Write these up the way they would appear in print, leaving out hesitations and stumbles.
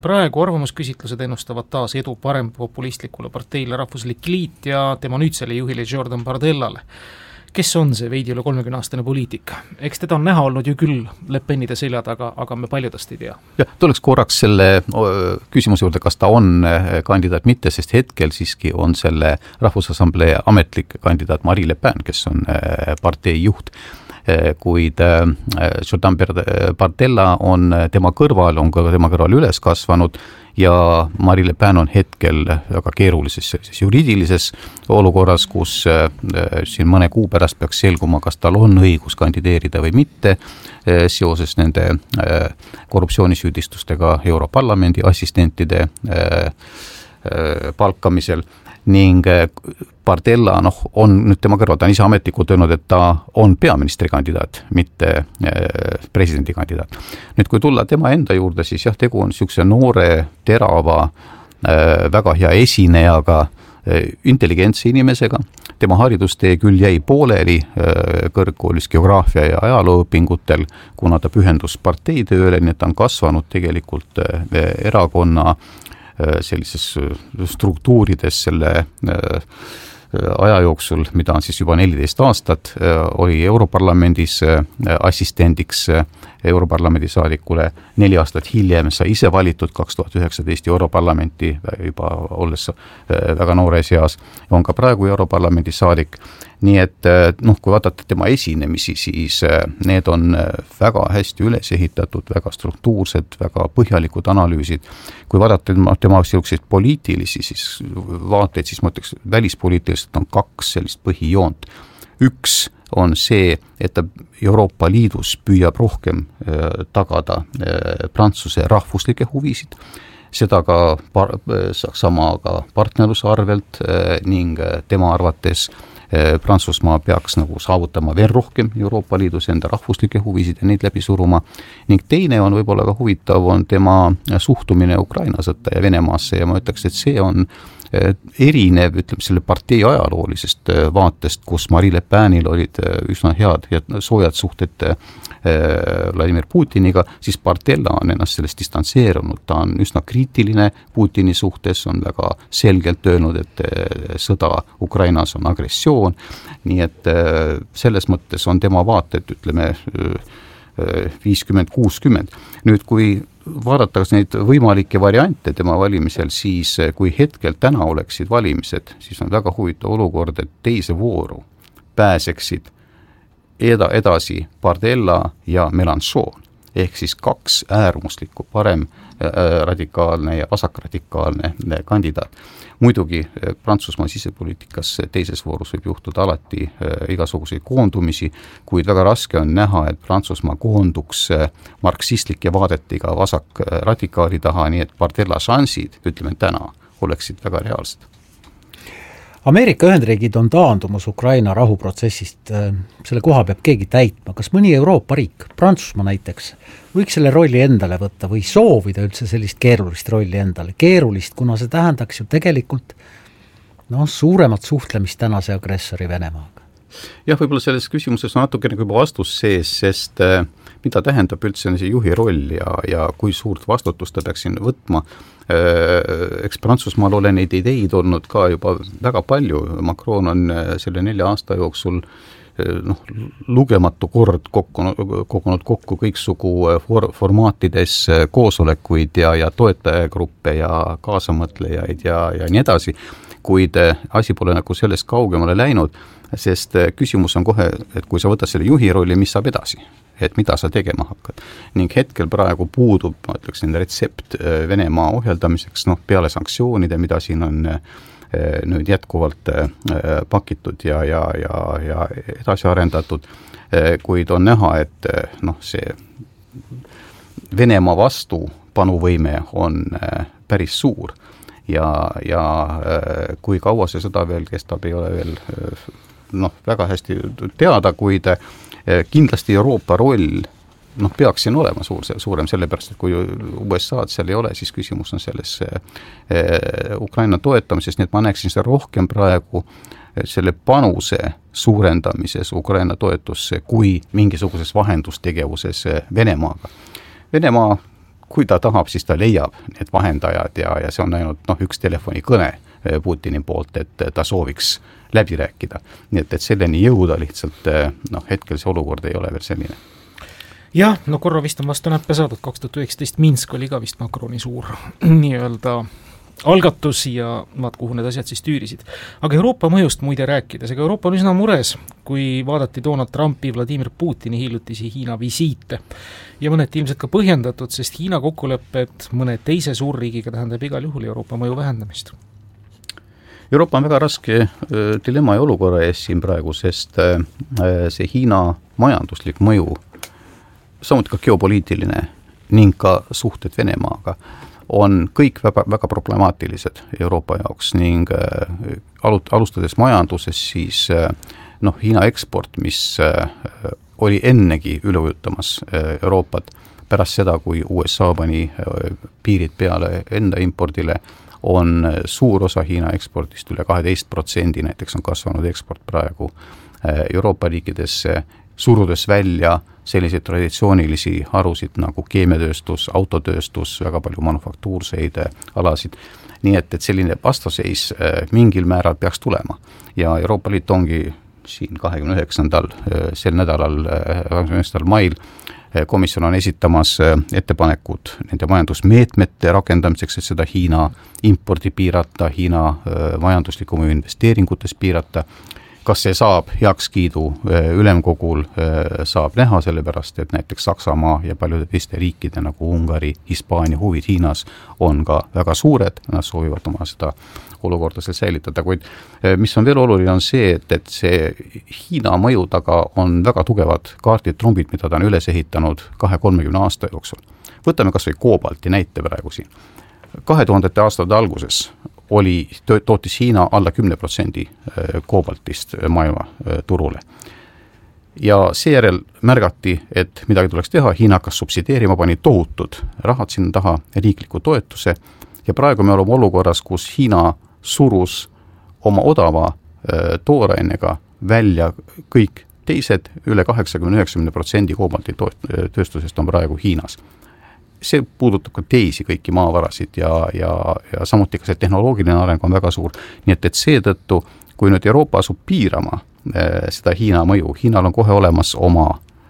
Praegu arvamusküsitlused ennustavad taas edu parempopulistlikule parteile Rahvuslik Liit ja tema nüüdsele juhile Jordan Bardellale. Kes on see veidi üle 30-aastane poliitik? Eks teda on näha olnud ju küll Le Penide selja taga, aga me paljudest ei tea. Ja, tuleks korraks selle küsimuse juurde, kas ta on kandidaat mitte, sest hetkel siiski on selle Rahvusassamblee ametlik kandidaat Marine Le Pen, kes on partei juht. Kuid Jordan Bardella on tema kõrval üles kasvanud ja Marine Le Pen on hetkel väga keerulises juriidilises olukorras, kus siin mõne kuu pärast peaks selguma, kas tal on õigus kandideerida või mitte seoses nende korruptsioonisüüdistustega Europarlamendi assistentide palkamisel. Ning Bardella on nüüd tema kõrval, ta on ise ametlikult öelnud, et ta on peaministri kandidaat, mitte presidendi kandidaat. Nüüd kui tulla tema enda juurde, siis jah, tegu on niisuguse noore, terava, väga hea esinejaga, intelligentse inimesega. Tema haridustee küll jäi pooleli kõrgkoolis geograafia ja ajalooõpingutel, kuna ta pühendus parteitööle, nii et ta on kasvanud tegelikult erakonna sellises struktuurides selle aja jooksul, mida on siis juba 14 aastat, oli Europarlamendis assistendiks Europarlamendi saadikule 4 aastat hiljem, sai ise valitud 2019 Europarlamenti juba olles väga noores eas, on ka praegu Europarlamendi saadik. Nii et kui vaadata tema esinemisi, siis need on väga hästi üles ehitatud, väga struktuursed, väga põhjalikud analüüsid. Kui vaadata tema selliseid poliitilisi siis vaateid, siis ma ütleks, välispoliitiliselt on 2 sellist põhijoont. Üks on see, et ta Euroopa Liidus püüab rohkem tagada Prantsuse rahvuslike huvisid, seda ka Saksamaaga partnerluse arvelt ning tema arvates Prantsusmaa peaks nagu saavutama veel rohkem Euroopa Liidus enda rahvuslike huvisid ja neid läbi suruma. Ning teine on võib-olla ka huvitav, on tema suhtumine Ukraina sõtta ja Venemaasse ja ma ütleks, et see on erinev, ütleme, selle partei ajaloolisest vaatest, kus Marine Le Penil olid üsna head ja soojad suhted Vladimir Putiniga, siis Bardella on ennast sellest distantseerunud, ta on üsna kriitiline Putini suhtes, on väga selgelt öelnud, et sõda Ukrainas on agressioon, nii et selles mõttes on tema vaated, ütleme, 50-60. Nüüd, kui vaadatakse neid võimalikke variante tema valimisel, siis kui hetkel täna oleksid valimised, siis on väga huvitav olukord, et teise vooru pääseksid edasi Bardella ja Mélenchon, ehk siis 2 äärmuslikku, parem radikaalne ja vasakradikaalne kandidaat. Muidugi Prantsusmaa sisepoliitikas teises voorus võib juhtuda alati igasuguseid koondumisi, kuid väga raske on näha, et Prantsusmaa koonduks marksistlike vaadetega vasakradikaali taha, nii et Bardella šansid, ütleme täna, oleksid väga reaalsed. Ameerika Ühendriigid on taandumas Ukraina rahuprotsessist, selle koha peab keegi täitma. Kas mõni Euroopa riik, Prantsusmaa näiteks, võiks selle rolli endale võtta või soovida üldse sellist keerulist rolli endale? Keerulist, kuna see tähendaks ju tegelikult suuremat suhtlemist tänase agressori Venemaaga. Jah, võib-olla selles küsimuses on natukene juba vastus sees, sest mida tähendab üldse see juhi roll ja kui suurt vastutust ta peaks siin võtma. Eks Prantsusmaal ole neid ideid olnud ka juba väga palju. Macron on selle 4 aasta jooksul lugematu kord kogunud kokku kõiksugu formaatides koosolekuid ja toetajagruppe ja kaasamõtlejaid ja nii edasi, kuid asi pole nagu sellest kaugemale läinud, sest küsimus on kohe, et kui sa võtad selle juhi rolli, mis saab edasi, et mida sa tegema hakkad. Ning hetkel praegu puudub, ma ütleksin, retsept Venemaa ohjeldamiseks, peale sanktsioonide, mida siin on nüüd jätkuvalt pakitud ja edasi arendatud, kuid on näha, et see Venemaa vastu panuvõime on päris suur ja kui kaua see sõda veel kestab, ei ole veel väga hästi teada, kuid kindlasti Euroopa roll peaks siin olema suurem, sellepärast, et kui USA-d seal ei ole, siis küsimus on selles Ukraina toetamises, nii et ma näeksin seda rohkem praegu selle panuse suurendamises Ukraina toetusse kui mingisuguses vahendustegevuses Venemaaga. Venemaa kui ta tahab, siis ta leiab need vahendajad ja see on ainult üks telefonikõne Putini poolt, et ta sooviks läbi rääkida. Nii et selleni jõuda lihtsalt, hetkel see olukord ei ole veel selline. Jah, korra vist on vastu näppe saadud, 2019 Minsk oli ka vist Macroni suur nii-öelda algatus ja vaat kuhu need asjad siis tüürisid. Aga Euroopa mõjust muide rääkides, ega Euroopa on üsna mures, kui vaadati Donald Trumpi, Vladimir Putini hiljutisi Hiina visiite. Ja mõneti ilmselt ka põhjendatud, sest Hiina kokkulepped mõne teise suurriigiga tähendab igal juhul Euroopa mõju vähendamist. Euroopa on väga raske dilemma ja olukorra ees siin praegu, sest see Hiina majanduslik mõju, samuti ka geopoliitiline ning ka suhted Venemaaga, on kõik väga problemaatilised Euroopa jaoks ning alustades majanduses siis Hiina eksport, mis oli ennegi üleujutamas Euroopat pärast seda, kui USA pani piirid peale enda impordile, on suur osa Hiina eksportist üle 12%, näiteks on kasvanud eksport praegu Euroopa riikidesse, surudes välja selliseid traditsioonilisi harusid nagu keemiatööstus, autotööstus, väga palju manufaktuurseid alasid. Nii et selline vastaseis mingil määral peaks tulema. Ja Euroopa Liit ongi siin 29. sel nädalal, 29. mail, komisjon on esitamas ettepanekud nende majandusmeetmete rakendamiseks, et seda Hiina impordi piirata, Hiina majandusliku mõju investeeringutes piirata. Kas see saab heakskiidu ülemkogul, saab näha sellepärast, et näiteks Saksamaa ja paljude teiste riikide nagu Ungari, Hispaania huvid Hiinas on ka väga suured, nad soovivad oma seda olukorda seal säilitada, kuid mis on veel oluline on see, et see Hiina mõju taga on väga tugevad kaardid, trumbid, mida ta on üles ehitanud 20-30 aasta jooksul. Võtame kas või koobalti näite praegu siin. 2000. aastate alguses tootis Hiina alla 10% koobaltist maailma turule. Ja seejärel märgati, et midagi tuleks teha, Hiina hakkas subsideerima, pani tohutud rahad sinna taha, riikliku toetuse, ja praegu me oleme olukorras, kus Hiina surus oma odava toorainega välja kõik teised, üle 80-90% koobalti tööstusest on praegu Hiinas. See puudutab ka teisi kõiki maavarasid ja samuti ka see tehnoloogiline areng on väga suur. Nii et seetõttu, kui nüüd Euroopa asub piirama seda Hiina mõju, Hiinal on kohe olemas oma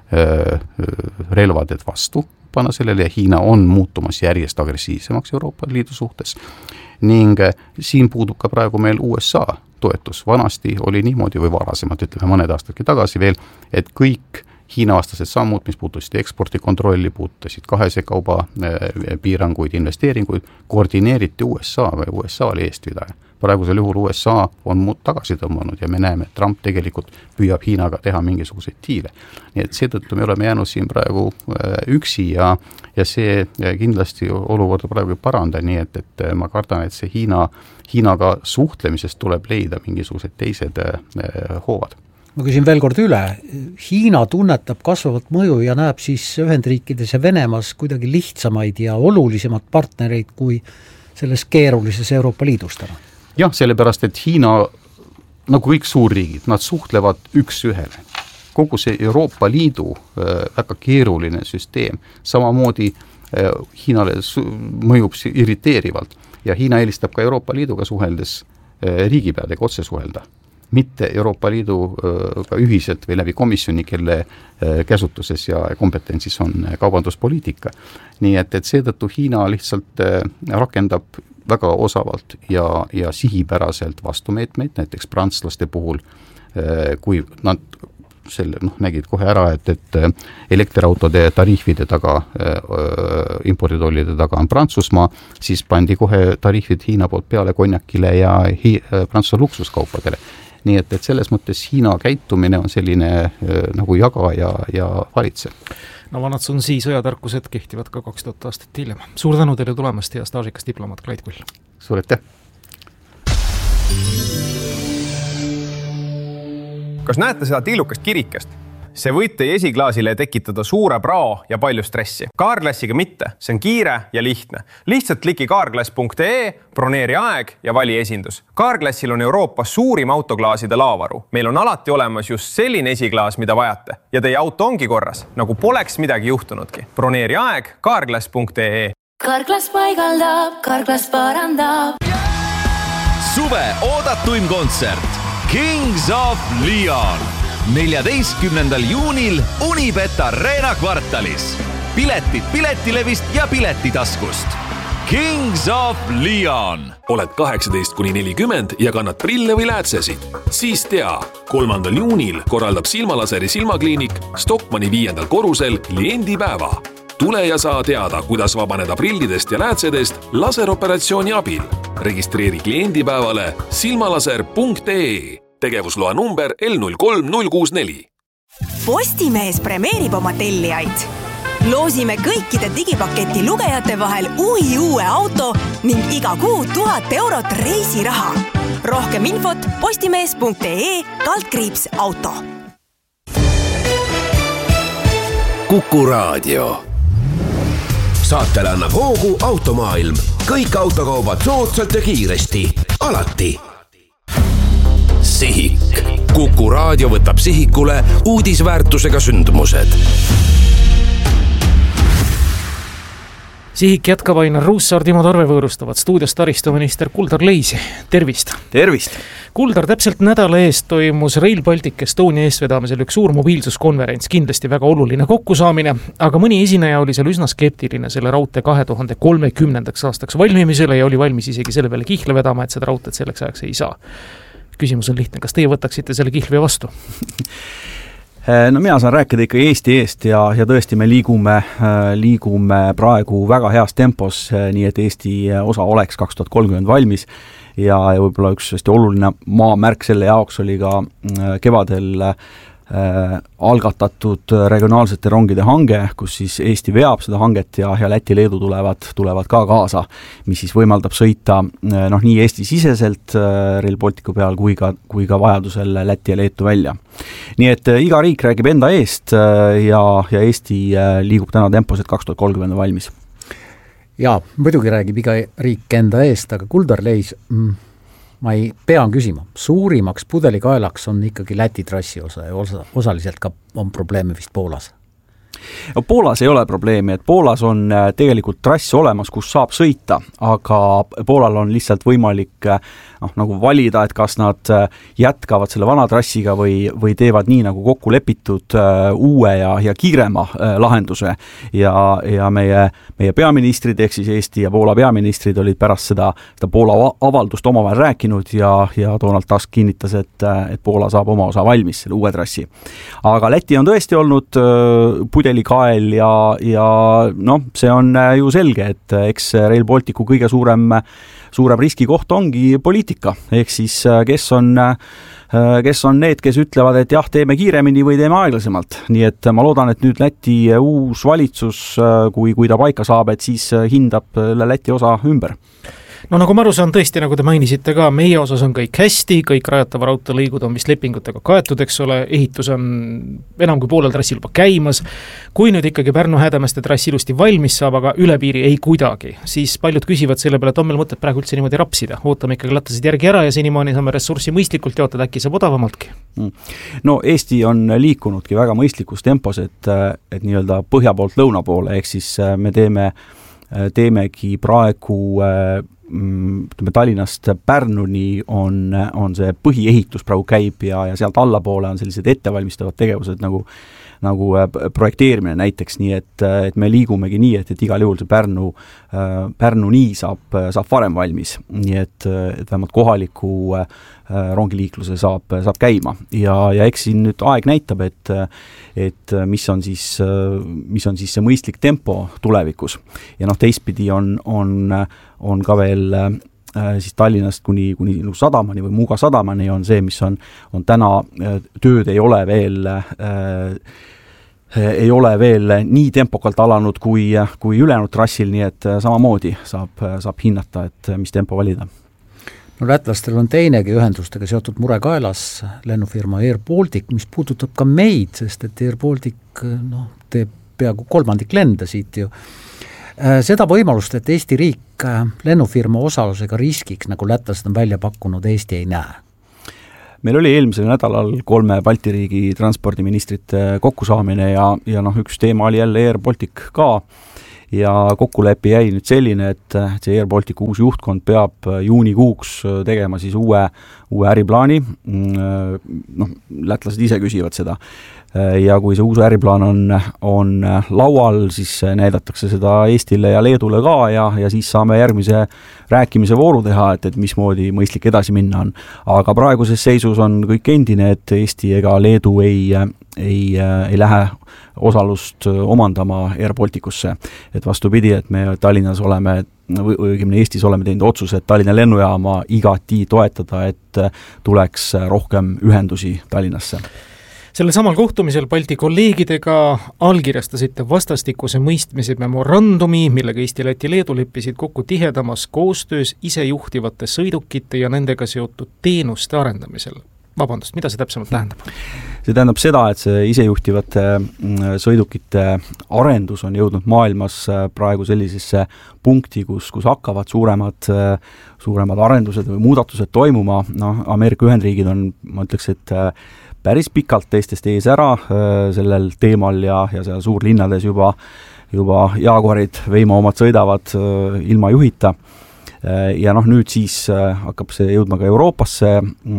relvad, et vastu panna sellele, ja Hiina on muutumas järjest agressiivsemaks Euroopa Liidu suhtes. Ning siin puudub ka praegu meil USA toetus. Vanasti oli niimoodi või varasemalt, ütleme mõned aastadki tagasi veel, et kõik Hiina-vastased sammud, mis puutusid ekspordikontrolli, puutasid kahese kauba piiranguid, investeeringuid, koordineeriti USA või USA oli eestvidaja. Praegusel juhul USA on tagasi tõmmanud ja me näeme, et Trump tegelikult püüab Hiinaga teha mingisuguseid diile. Nii et seetõttu me oleme jäänud siin praegu üksi ja see kindlasti olukorda praegu ei paranda, nii et ma kardan, et see Hiinaga suhtlemisest tuleb leida mingisugused teised hoovad. Ma küsin veel kord üle, Hiina tunnetab kasvavat mõju ja näeb siis Ühendriikides ja Venemaas kuidagi lihtsamaid ja olulisemad partnereid kui selles keerulises Euroopa Liidus täna. Jah, sellepärast, et Hiina, nagu kõik suurriigid, nad suhtlevad üks ühele. Kogu see Euroopa Liidu väga keeruline süsteem, samamoodi Hiinale mõjub irriteerivalt ja Hiina eelistab ka Euroopa Liiduga suheldes riigipeadega otse suhelda, mitte Euroopa Liiduga ühiselt või läbi komisjoni, kelle käsutuses ja kompetentsis on kaubanduspoliitika. Nii et seetõttu Hiina lihtsalt rakendab väga osavalt ja sihipäraselt vastumeetmeid, näiteks prantslaste puhul, kui nad nägid kohe ära, et elektriautode tariifide taga, imporditollide taga on Prantsusmaa, siis pandi kohe tariifid Hiina poolt peale konjakile ja Prantsuse luksuskaupadele. Nii et selles mõttes Hiina käitumine on selline nagu jaga ja valitse. No vanad Sun-Zi sõjatarkused kehtivad ka 2000 aastat hiljem. Suur tänu teile tulemast ja staažikas diplomaat Klait Kull. Suur aitäh! Kas näete seda tillukast kirikest? See võib teie esiklaasile tekitada suure prao ja palju stressi. Carglassiga mitte, see on kiire ja lihtne. Lihtsalt kliki carglass.ee, broneeri aeg ja vali esindus. Carglassil on Euroopas suurim autoklaaside laavaru. Meil on alati olemas just selline esiklaas, mida vajate. Ja teie auto ongi korras, nagu poleks midagi juhtunudki. Broneeri aeg carglass.ee. Karklas paigaldab, Karklas parandab. Suve oodatuim kontsert Kings of Leon 14. juunil Unibet Arena kvartalis. Piletid Piletilevist ja Piletitaskust. Kings of Leon. Oled 18–40 ja kannad prille või läätsesid? Siis tea, 3. juunil korraldab Silmalaseri silmakliinik Stockmanni 5. korrusel kliendipäeva. Tule ja saa teada, kuidas vabaneda prillidest ja läätsedest laseroperatsiooni abil. Registreeri kliendipäevale silmalaser.ee. Tegevusloa number L03064. Postimees premeerib oma tellijaid. Loosime kõikide digipaketi lugejate vahel uue auto ning iga kuu 1000 eurot reisiraha. Rohkem infot postimees.ee/auto. Kuku Raadio. Saatele annab hoogu Automaailm. Kõik autokaubad soodsalt ja kiiresti. Alati. Sihik. Kuku Raadio võtab sihikule uudisväärtusega sündmused. Sihik jätkab Ainar Ruussaar, Timo Tarve võõrustavad stuudios taristuminister Kuldar Leisi. Tervist! Tervist! Kuldar, täpselt nädala eest toimus Rail Baltic Estonia eestvedamisel üks suur mobiilsuskonverents, kindlasti väga oluline kokkusaamine, aga mõni esineja oli seal üsna skeptiline selle raudtee 2030. aastaks valmimisele ja oli valmis isegi selle peale kihla vedama, et seda raudteed selleks ajaks ei saa. Küsimus on lihtne, kas teie võtaksite selle kihli vastu? No mina saan rääkida ikka Eesti eest ja tõesti me liigume praegu väga heas tempos, nii et Eesti osa oleks 2030 valmis ja võib-olla üks oluline maamärk selle jaoks oli ka kevadel algatatud regionaalsete rongide hange, kus siis Eesti veab seda hanget ja Läti Leedu tulevad ka kaasa, mis siis võimaldab sõita nii Eesti siseselt Rail Balticu peal kui ka vajadusel Läti ja Leetu välja. Nii et iga riik räägib enda eest ja Eesti liigub täna tempos, et 2030 valmis. Jaa, muidugi räägib iga riik enda eest, aga Kuldar Leis, ma pean küsima, suurimaks pudelikaelaks on ikkagi Läti trassi osa ja osaliselt ka on probleeme vist Poolas. Poolas ei ole probleemi, et Poolas on tegelikult trass olemas, kus saab sõita, aga Poolal on lihtsalt võimalik nagu valida, et kas nad jätkavad selle vana trassiga või teevad nii nagu kokku lepitud uue ja kiirema lahenduse ja meie peaministrid ehk siis Eesti ja Poola peaministrid olid pärast seda Poola avaldust omavahel rääkinud ja Donald Tusk kinnitas, et Poola saab oma osa valmis selle uue trassi. Aga Läti on tõesti olnud pudelikael ja see on ju selge, et eks Rail Balticu kõige suurem riskikoht ongi poliitika, ehk siis kes on need, kes ütlevad, et jah, teeme kiiremini või teeme aeglasemalt. Nii et ma loodan, et nüüd Läti uus valitsus, kui ta paika saab, et siis hindab Läti osa ümber. No nagu ma aru saan, tõesti, nagu te mainisite ka, meie osas on kõik hästi, kõik rajatava raudteelõigud on vist lepingutega kaetud, eks ole, ehitus on enam kui poolel trassil juba käimas. Kui nüüd ikkagi Pärnu-Häädemäste trass ilusti valmis saab, aga üle piiri ei kuidagi, siis paljud küsivad selle peale, et on meil mõtet praegu üldse niimoodi rapsida. Ootame ikkagi lattasid järgi ära ja senimaani saame ressurssi mõistlikult jaotada, äkki saab odavamaltki. No Eesti on liikunudki väga mõistlikus tempos, et nii-öelda põhja poolt lõuna poole, ehk siis me teemegi praegu Tallinnast Pärnuni on see põhiehitus praegu käib ja sealt allapoole on sellised ettevalmistavad tegevused nagu projekteerimine näiteks, nii et me liigumegi nii, et igal juhul see Pärnuni saab varem valmis, nii et vähemalt kohaliku rongiliikluse saab käima ja eks siin nüüd aeg näitab, et mis on siis see mõistlik tempo tulevikus ja teistpidi on ka veel siis Tallinnast kuni sadamani või Muuga sadamani on see, mis on täna tööd ei ole veel nii tempokalt alanud kui ülejäänud trassil, nii et samamoodi saab hinnata, et mis tempo valida. No lätlastel on teinegi ühendustega seotud mure kaelas, lennufirma Air Baltic, mis puudutab ka meid, sest et Air Baltic teeb peaaegu 3/3 lende siit ju. Seda võimalust, et Eesti riik lennufirma osalusega riskiks, nagu lätlased on välja pakkunud, Eesti ei näe. Meil oli eelmisel nädalal 3 Balti riigi transpordiministrite kokkusaamine ja üks teema oli jälle Air Baltic ka ja kokkulepe jäi nüüd selline, et see Air Balticu uus juhtkond peab juunikuuks tegema siis uue äriplaani, lätlased ise küsivad seda. Ja kui see uus äriplaan on laual, siis näidatakse seda Eestile ja Leedule ka ja siis saame järgmise rääkimise vooru teha, et mismoodi mõistlik edasi minna on. Aga praeguses seisus on kõik endine, et Eesti ega Leedu ei lähe osalust omandama Air Balticusse. Et vastupidi, et me Tallinnas oleme õigemini Eestis oleme teinud otsuse, et Tallinna lennujaama igati toetada, et tuleks rohkem ühendusi Tallinnasse. Sellel samal kohtumisel Balti kolleegidega allkirjastasite vastastikuse mõistmise memorandumi, millega Eesti, Läti, Leedu leppisid kokku tihedamas koostöös isejuhtivate sõidukite ja nendega seotud teenuste arendamisel. Vabandust, mida see täpsemalt tähendab? See tähendab seda, et see isejuhtivate sõidukite arendus on jõudnud maailmas praegu sellisesse punkti, kus hakkavad suuremad arendused või muudatused toimuma. Ameerika Ühendriigid on, ma ütleks, et päris pikalt teistest ees ära sellel teemal ja seal suurlinnades juba Jaguarid, Veimo omad sõidavad ilma juhita. Ja nüüd siis hakkab see jõudma ka Euroopasse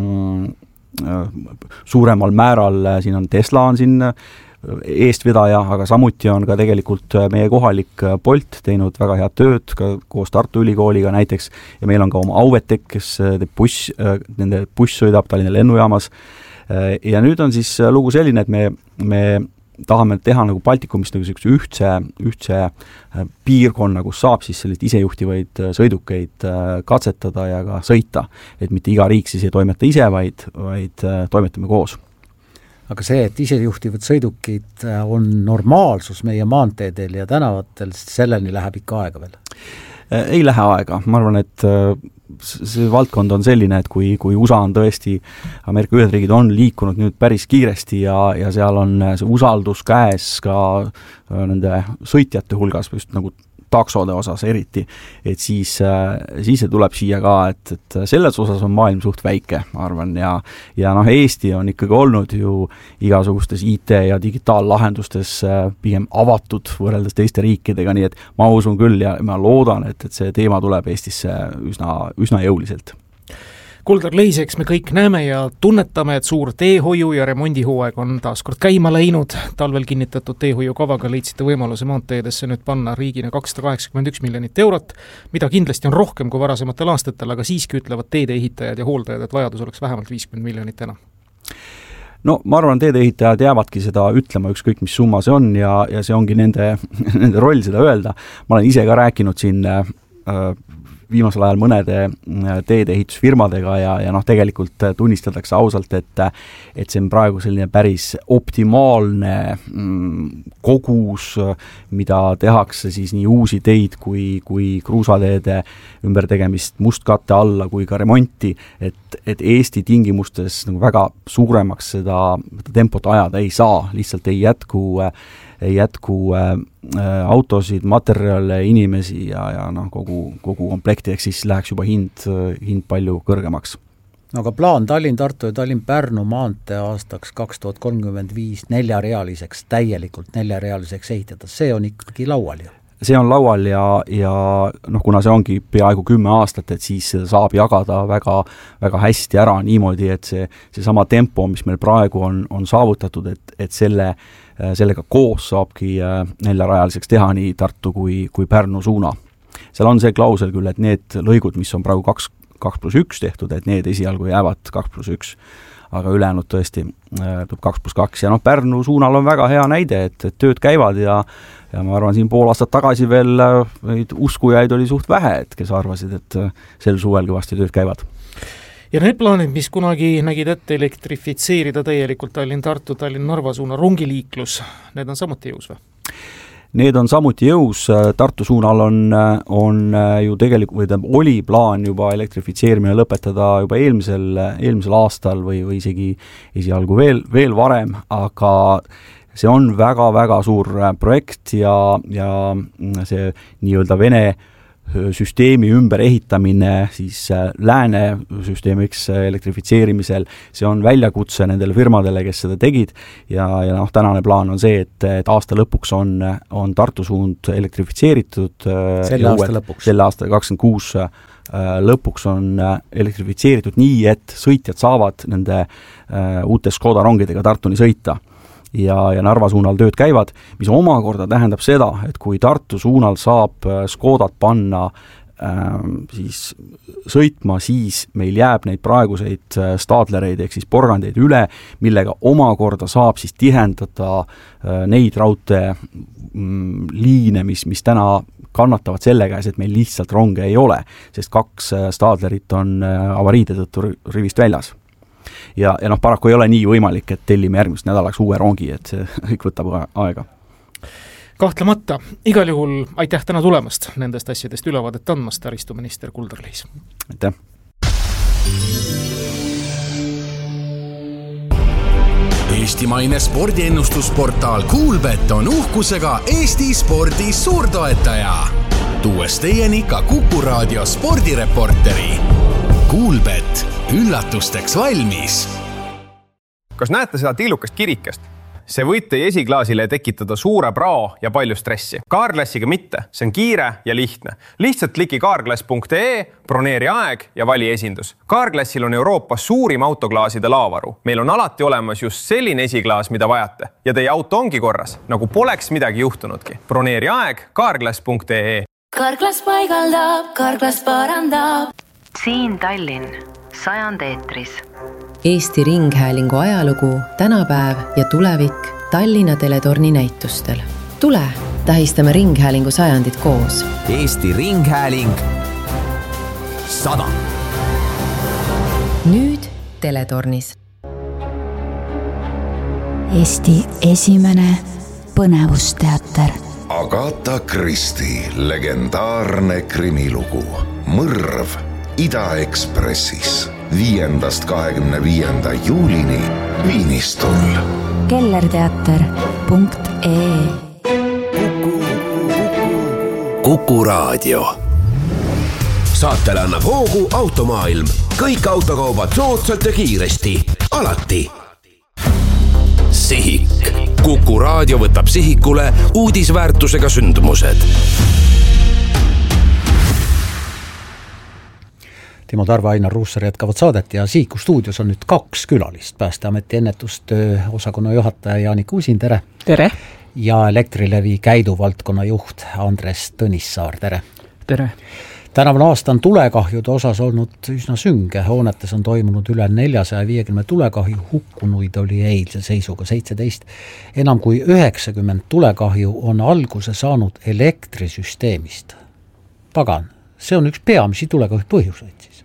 suuremal määral, siin on Tesla on siin eestvedaja, aga samuti on ka tegelikult meie kohalik Bolt teinud väga head tööd ka koos Tartu Ülikooliga näiteks ja meil on ka oma Auvetek, kes nende buss sõidab Tallinna lennujaamas. Ja nüüd on siis lugu selline, et me tahame teha nagu Baltikumist nagu ühtse piirkonna, kus saab siis sellist isejuhtivaid sõidukeid katsetada ja ka sõita. Et mitte iga riik siis ei toimeta ise, vaid toimetame koos. Aga see, et isejuhtivad sõidukid on normaalsus meie maanteedel ja tänavatel, selleni läheb ikka aega veel? Ei lähe aega. Ma arvan, et see valdkond on selline, et kui USA on tõesti, Ameerika Ühendriigid on liikunud nüüd päris kiiresti ja seal on see usaldus käes ka nende sõitjate hulgas, just nagu taksode osas eriti, et siis see tuleb siia ka, et selles osas on maailm suht väike, ma arvan, ja Eesti on ikkagi olnud ju igasugustes IT ja digitaallahendustes pigem avatud võrreldes teiste riikidega, nii et ma usun küll ja ma loodan, et see teema tuleb Eestisse üsna jõuliselt. Kuldar Leiseks me kõik näeme ja tunnetame, et suur teehoiu ja remondihooaeg on taas kord käima läinud. Talvel kinnitatud teehoiukavaga leidsite võimaluse maanteedesse nüüd panna riigina 281 miljonit eurot, mida kindlasti on rohkem kui varasematel aastatel, aga siiski ütlevad teedeehitajad ja hooldajad, et vajadus oleks vähemalt 50 miljonit enam. No ma arvan, teedeehitajad jäävadki seda ütlema ükskõik, mis summa see on ja see ongi nende roll seda öelda. Ma olen ise ka rääkinud siin viimasel ajal mõnede teedeehitusfirmadega ja tegelikult tunnistatakse ausalt, et see on praegu selline päris optimaalne kogus, mida tehakse siis nii uusi teid kui kruusateede ümbertegemist mustkatte alla kui ka remonti, et Eesti tingimustes nagu väga suuremaks seda tempot ajada ei saa, lihtsalt ei jätku autosid, materjale, inimesi ja kogu komplekti, ehk siis läheks juba hind palju kõrgemaks. Aga plaan Tallinn-Tartu ja Tallinn-Pärnu maantee aastaks 2035 täielikult neljarealiseks ehitada, see on ikkagi laual ju? See on laual ja kuna see ongi peaaegu 10 aastat, et siis seda saab jagada väga, väga hästi ära niimoodi, et see sama tempo, mis meil praegu on saavutatud, et sellega koos saabki neljarajaliseks teha nii Tartu kui Pärnu suuna. Seal on see klausel küll, et need lõigud, mis on praegu 2+1 tehtud, et need esialgu jäävad 2+1, aga ülejäänud tõesti tuleb 2+2 ja Pärnu suunal on väga hea näide, et tööd käivad ja ma arvan, siin pool aastat tagasi veel uskujaid oli suht vähe, et kes arvasid, et sel suvel kõvasti tööd käivad. Ja need plaanid, mis kunagi nägid ette elektrifitseerida täielikult Tallinn-Tartu, Tallinn-Narva suuna rongiliiklus, need on samuti jõus või? Need on samuti jõus, Tartu suunal on ju tegelikult, oli plaan juba elektrifitseerimine lõpetada juba eelmisel aastal või isegi esialgu veel varem, aga see on väga-väga suur projekt ja see nii-öelda Vene süsteemi ümberehitamine siis lääne süsteemiks elektrifitseerimisel, see on väljakutse nendele firmadele, kes seda tegid ja tänane plaan on see, et aasta lõpuks on Tartu suund elektrifitseeritud selle aasta 26 lõpuks on elektrifitseeritud nii, et sõitjad saavad nende uute Škoda rongidega Tartuni sõita ja Narva suunal tööd käivad, mis omakorda tähendab seda, et kui Tartu suunal saab Škodat panna siis sõitma, siis meil jääb neid praeguseid staadlereid ehk siis porgandeid üle, millega omakorda saab siis tihendada neid raudtee liine, mis täna kannatavad selle käes, et meil lihtsalt ronge ei ole, sest 2 staadlerit on avariide tõttu rivist väljas. Ja paraku ei ole nii võimalik, et tellime järgmist nädalaks uue rongi, et see kõik võtab aega. Kahtlemata, igal juhul aitäh täna tulemast nendest asjadest ülevaadet andmast, taristuminister Kuldar Leis. Aitäh! Eestimaine spordiennustusportaal Kuulbet on uhkusega Eesti spordi suurtoetaja. Tuues teieni ka Kuku Raadio spordireporteri. Kuulbet, üllatusteks valmis. Kas näete seda tillukast kirikest? See võib teie esiklaasile tekitada suure prao ja palju stressi. Carglassiga mitte, see on kiire ja lihtne. Lihtsalt kliki carglass.ee, broneeri aeg ja vali esindus. Carglassil on Euroopas suurim autoklaaside laavaru. Meil on alati olemas just selline esiklaas, mida vajate. Ja teie auto ongi korras, nagu poleks midagi juhtunudki. Broneeri aeg carglass.ee. Carglass paigaldab, Carglass parandab. Siin Tallinn, 100 eetris. Eesti Ringhäälingu ajalugu, tänapäev ja tulevik Tallinna Teletorni näitustel. Tule, tähistame Ringhäälingu 100 koos. Eesti Ringhääling 100. Nüüd Teletornis. Eesti esimene põnevusteater. Agatha Christie legendaarne krimilugu Mõrv Ida-Ekspressis 5.–25. juulini Viinistul. kellerteater.ee. Kuku Raadio. Saatele annab hoogu Automaailm. Kõik autokaubad soodsalt ja kiiresti. Alati. Sihik. Kuku Raadio võtab sihikule uudisväärtusega sündmused. Timo Tarve, Ainar Ruussaar jätkavad saadet ja Sihiku stuudios on nüüd 2 külalist. Päästeameti ennetustöö osakonna juhataja Jaanik Uusin, tere! Tere! Ja Elektrilevi käiduvaldkonna juht Andres Tõnissaar, tere! Tere! Tänavune aasta on tulekahjude osas olnud üsna sünge. Hoonetes on toimunud üle 450 tulekahju, hukkunuid oli eilse seisuga 17. Enam kui 90 tulekahju on alguse saanud elektrisüsteemist. Pagan, see on üks peamisi tulekahju põhjuseid siis.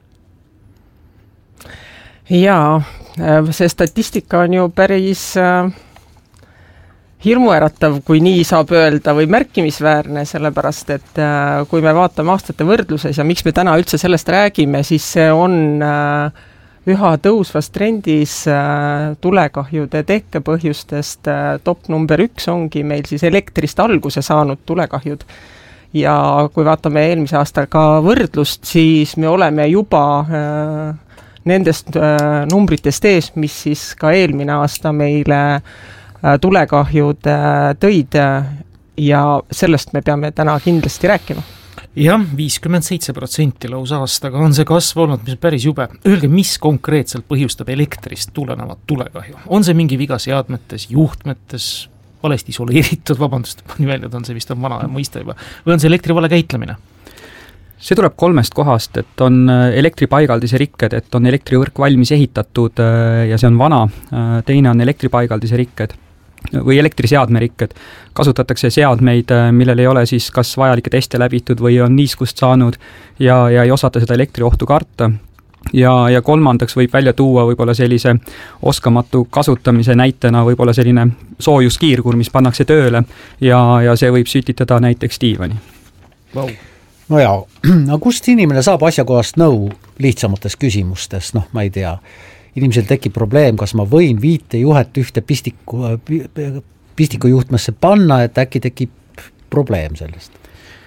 Jaa, see statistika on ju päris hirmuäratav, kui nii saab öelda, või märkimisväärne, sellepärast, et kui me vaatame aastate võrdluses ja miks me täna üldse sellest räägime, siis see on üha tõusvas trendis tulekahjude tekkepõhjustest. Top number 1 ongi meil siis elektrist alguse saanud tulekahjud. Ja kui vaatame eelmise aastaga võrdlust, siis me oleme juba nendest numbritest ees, mis siis ka eelmine aasta meile tulekahjud tõid ja sellest me peame täna kindlasti rääkima. Jah, 57% lausa aastaga on see kasv olnud, mis on päris jube. Öelge, mis konkreetselt põhjustab elektrist tulenevat tulekahju? On see mingi viga seadmetes, juhtmetes, valesti isoleeritud, vabandust, nii välja on see vist on vana mõiste juba, või on see elektri vale käitlemine? See tuleb 3 kohast, et on elektripaigaldise rikked, et on elektrivõrk valmis ehitatud ja see on vana, teine on elektripaigaldise rikked või elektriseadme rikked. Kasutatakse seadmeid, millel ei ole siis kas vajalikke teste läbitud või on niiskust saanud ja ei osata seda elektriohtu karta. Ja kolmandaks võib välja tuua võib-olla sellise oskamatu kasutamise näitena võib-olla selline soojuskiirgur, mis pannakse tööle ja see võib sütitada näiteks diivani. Wow. No jaa, kust inimene saab asjakohast nõu lihtsamates küsimustes, ma ei tea, inimesel tekib probleem, kas ma võin 5 juhet ühte pistikujuhtmesse panna, et äkki tekib probleem sellest?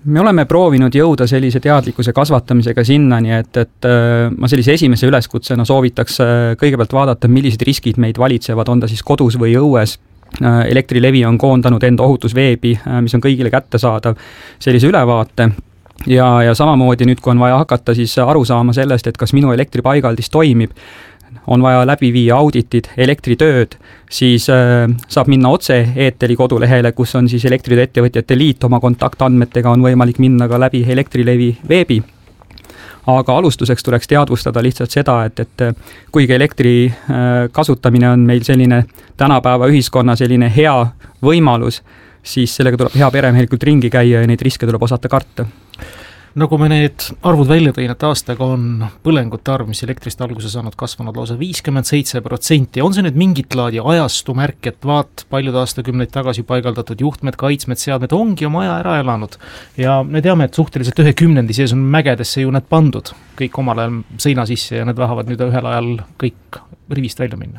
me oleme proovinud jõuda sellise teadlikkuse kasvatamisega sinnani, et ma sellise esimese üleskutsena soovitaks kõigepealt vaadata, millised riskid meid valitsevad, on ta siis kodus või õues. Elektrilevi on koondanud enda ohutusveebi, mis on kõigile kättesaadav, sellise ülevaate. Ja samamoodi nüüd, kui on vaja hakata siis aru saama sellest, et kas minu elektripaigaldis toimib, on vaja läbi viia auditid, elektritööd, siis saab minna otse EETEL-i kodulehele, kus on siis Elektritööettevõtjate Liit oma kontaktandmetega, on võimalik minna ka läbi Elektrilevi veebi. Aga alustuseks tuleks teadvustada lihtsalt seda, et kuigi elektri kasutamine on meil selline tänapäeva ühiskonna selline hea võimalus, siis sellega tuleb hea peremehelikult ringi käia ja neid riske tuleb osata karta. Nagu me need arvud välja tõin, et aastaga on põlengute arv, mis elektrist alguse saanud, kasvanud lausa 57%. On see nüüd mingit laadi ajastu märk, et vaat paljud aastakümneid tagasi paigaldatud juhtmed, kaitsmed, seadmed ongi oma aja ära elanud. Ja me teame, et suhteliselt 10 sees on mägedesse ju need pandud kõik omal ajal seina sisse ja need tahavad nüüd ühel ajal kõik rivist välja minna.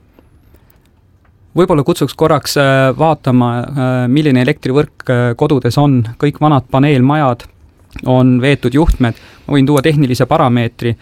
Võib-olla kutsuks korraks vaatama, milline elektrivõrk kodudes on, kõik vanad paneelmajad, on veetud juhtmed, ma võin tuua tehnilise parameetri,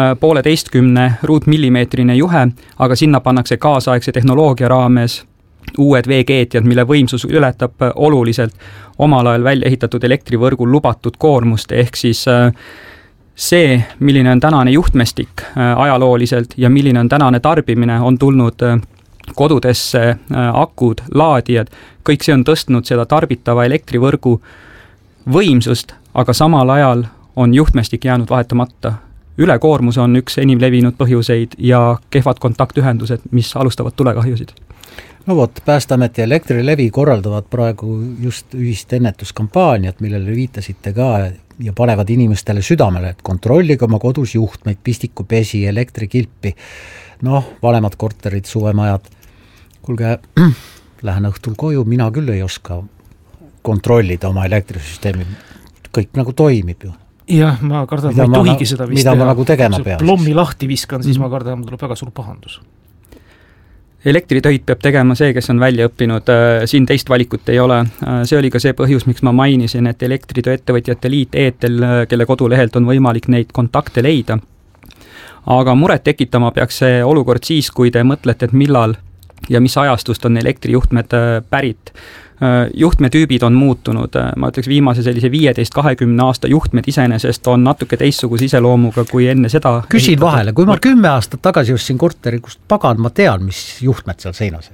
1,5 ruutmillimeetrine juhe, aga sinna pannakse kaasaegse tehnoloogia raames uued veekeetjad, mille võimsus ületab oluliselt omal ajal välja ehitatud elektrivõrgul lubatud koormust, ehk siis see, milline on tänane juhtmestik ajalooliselt ja milline on tänane tarbimine, on tulnud kodudesse akud, laadijad, kõik see on tõstnud seda tarbitava elektrivõrgu võimsust, aga samal ajal on juhtmestik jäänud vahetamata. Ülekoormus on üks enim levinud põhjuseid ja kehvad kontaktühendused, mis alustavad tulekahjusid. No vot, Päästeamet ja Elektrilevi korraldavad praegu just ühist ennetuskampaaniat, millele viitasite ka ja panevad inimestele südamele, et kontrollige oma kodus juhtmeid, pistikupesi, elektrikilpi, vanemad korterid, suvemajad. Kuulge, lähen õhtul koju, mina küll ei oska kontrollida oma elektrisüsteemi, kõik nagu toimib ju. Jah, ma kardan, ma ei tohigi seda vist teha. Mida ma nagu tegema pean? Plommi lahti viskan, siis ma kardan, mul tuleb väga suur pahandus. Elektritöid peab tegema see, kes on välja õppinud, siin teist valikut ei ole. See oli ka see põhjus, miks ma mainisin, et Elektritööettevõtjate Liit EETEL, kelle kodulehelt on võimalik neid kontakte leida. Aga muret tekitama peaks see olukord siis, kui te mõtlete, et millal ja mis ajastust on elektrijuhtmed pärit. Juhtmetüübid on muutunud, ma ütleks viimase sellise 15-20 aasta juhtmed iseenesest on natuke teistsuguse iseloomuga kui enne seda. Küsin vahele, kui ma 10 aastat tagasi ostsin korteri, kust pagan, ma tean, mis juhtmed seal seinas.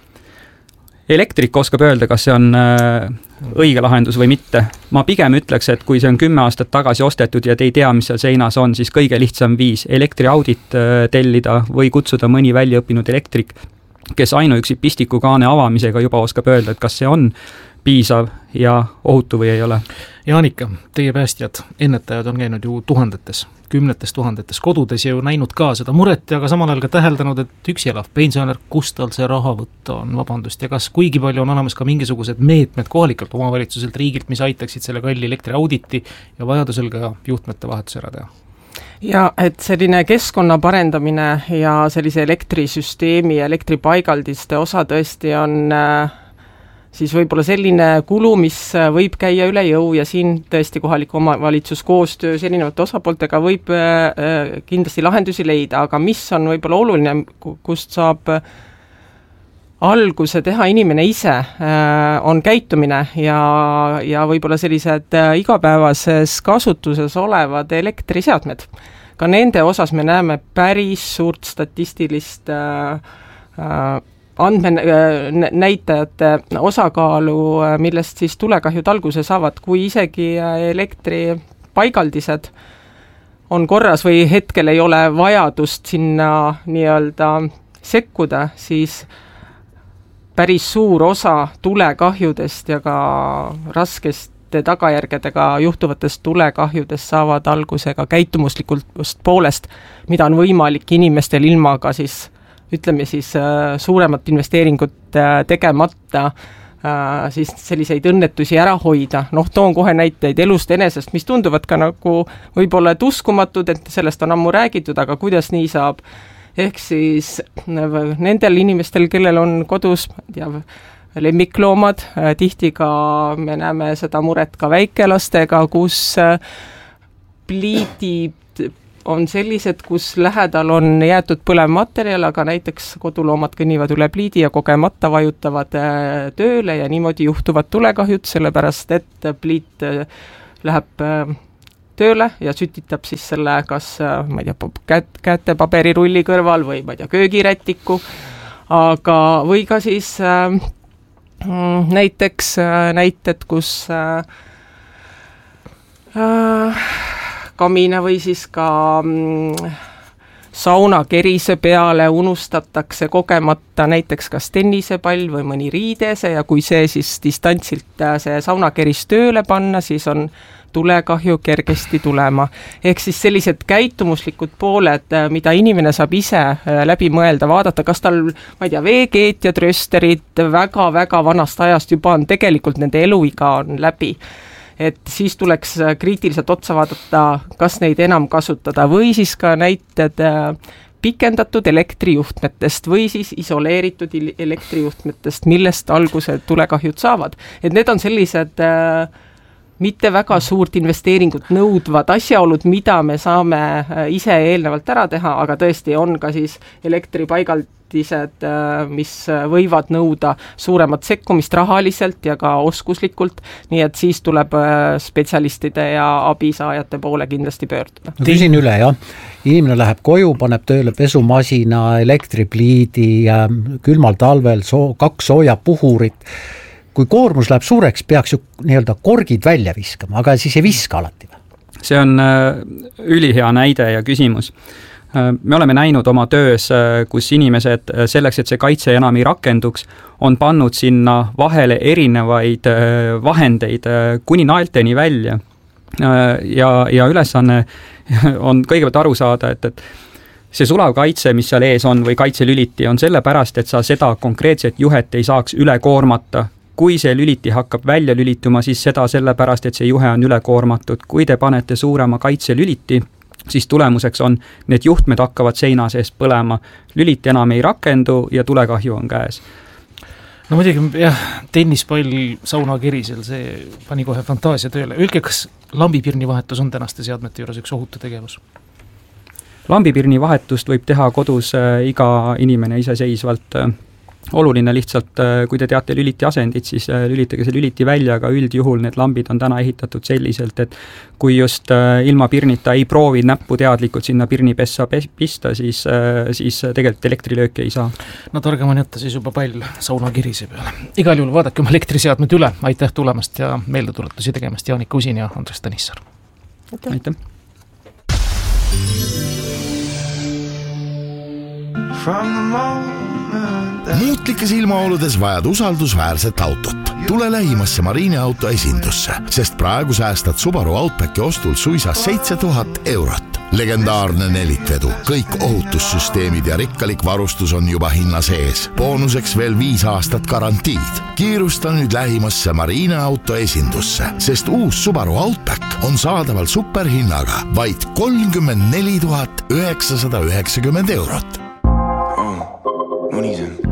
Elektrik oskab öelda, kas see on õige lahendus või mitte. Ma pigem ütleks, et kui see on 10 aastat tagasi ostetud ja te ei tea, mis seal seinas on, siis kõige lihtsam viis elektriaudit tellida või kutsuda mõni väljaõppinud elektrik, kes ainuüksi pistikukaane avamisega juba oskab öelda, et kas see on piisav ja ohutu või ei ole. Jaanika, teie päästjad, ennetajad on käinud ju tuhandetes, 10 000 kodudes ja ju näinud ka seda muret ja ka samal ajal ka täheldanud, et üksi elav pensionär, kust tal see raha võtta on, vabandust, ja kas kuigi palju on olemas ka mingisugused meetmed kohalikelt omavalitsuselt, riigilt, mis aitaksid selle kalli elektriauditi ja vajadusel ka juhtmete vahetus ära teha? Ja et selline keskkonna parendamine ja sellise elektrisüsteemi ja elektripaigaldiste osa tõesti on siis võib-olla selline kulu, mis võib käia üle jõu ja siin tõesti kohalik omavalitsus koostöös erinevate osapooltega võib kindlasti lahendusi leida, aga mis on võib-olla oluline, kust saab alguse teha inimene ise, on käitumine ja võib-olla sellised igapäevases kasutuses olevad elektriseadmed. Ka nende osas me näeme päris suurt statistilist andmenäitajate osakaalu, millest siis tulekahjud alguse saavad, kui isegi elektripaigaldised on korras või hetkel ei ole vajadust sinna nii-öelda sekkuda, siis päris suur osa tulekahjudest ja ka raskeste tagajärgedega juhtuvatest tulekahjudest saavad alguse ka käitumuslikust poolest, mida on võimalik inimestel ilma ka siis, ütleme siis suuremat investeeringut tegemata siis selliseid õnnetusi ära hoida. Toon kohe näiteid elust enesest, mis tunduvad ka nagu võib-olla uskumatud, et sellest on ammu räägitud, aga kuidas nii saab? Ehk siis nendel inimestel, kellel on kodus lemmikloomad, tihti ka me näeme seda muret ka väikelastega, kus pliidid on sellised, kus lähedal on jäetud põlev materjal, aga näiteks koduloomad kõnnivad üle pliidi ja kogemata vajutavad tööle ja niimoodi juhtuvad tulekahjud, sellepärast et pliit läheb tööle ja sütitab siis selle kas, ma ei tea, kätepaberirulli kõrval või ma ei tea, köögirätiku, aga või ka siis näiteks näited, kus kamina või siis ka saunakerise peale unustatakse kogemata näiteks kas tennisepall või mõni riidese ja kui see siis distantsilt see saunakeris tööle panna, siis on tulekahju kergesti tulema. Ehk siis sellised käitumuslikud pooled, mida inimene saab ise läbi mõelda, vaadata, kas tal, ma ei tea, veekeetjad, röösterid väga-väga vanast ajast juba on, tegelikult nende eluiga on läbi. Et siis tuleks kriitiliselt otsa vaadata, kas neid enam kasutada või siis ka näited pikendatud elektrijuhtmetest või siis isoleeritud elektrijuhtmetest, millest alguse tulekahjud saavad. Et need on sellised mitte väga suurt investeeringut nõudvad asjaolud, mida me saame ise eelnevalt ära teha, aga tõesti on ka siis elektripaigaldised, mis võivad nõuda suuremat sekkumist rahaliselt ja ka oskuslikult, nii et siis tuleb spetsialistide ja abisaajate poole kindlasti pöörduda. No küsin üle, jah. Inimene läheb koju, paneb tööle pesumasina, elektripliidi, külmal talvel 2 soojapuhurit. Kui koormus läheb suureks, peaks ju nii-öelda korgid välja viskama, aga siis ei viska alati. See on ülihea näide ja küsimus. Me oleme näinud oma töös, kus inimesed selleks, et see kaitse enam ei rakenduks, on pannud sinna vahele erinevaid vahendeid kuni naelteni välja. Ja ülesanne on kõigepealt aru saada, et see sulav kaitse, mis seal ees on või kaitselüliti, on sellepärast, et sa seda konkreetset juhet ei saaks üle koormata. Kui see lüliti hakkab välja lülituma, siis seda sellepärast, et see juhe on üle koormatud. Kui te panete suurema kaitselüliti, siis tulemuseks on, need juhtmed hakkavad seina sees põlema. Lüliti enam ei rakendu ja tulekahju on käes. No muidugi, jah, tennispall saunakerisel, see pani kohe fantaasia tööle. Öelge, kas lambipirni vahetus on tänaste seadmete juures üks ohutu tegevus? Lambipirni vahetust võib teha kodus iga inimene iseseisvalt. Oluline lihtsalt, kui te teate lüliti asendit, siis lülitage see lüliti välja, aga üldjuhul need lambid on täna ehitatud selliselt, et kui just ilma pirnita ei proovi näppu teadlikult sinna pirnipessa pista, siis tegelikult elektrilööki ei saa. No targem on jätta siis juba pall saunakirise peale. Igal juhul vaadake oma elektriseadmed üle, aitäh tulemast ja meeldetuletusi tegemast Jaanika Usin ja Andres Tõnissaar. Aitäh. Muutlikes ilmaoludes vajad usaldusväärset autot. Tule lähimasse Marine auto esindusse, sest praegu säästad Subaru Outbacki ostul suisa 7000 eurot. Legendaarne nelikvedu, kõik ohutussüsteemid ja rikkalik varustus on juba hinna sees. Boonuseks veel 5 aastat garantiid. Kiirusta nüüd lähimasse Marine auto esindusse, sest uus Subaru Outback on saadaval superhinnaga vaid 34 990 eurot. Unisen.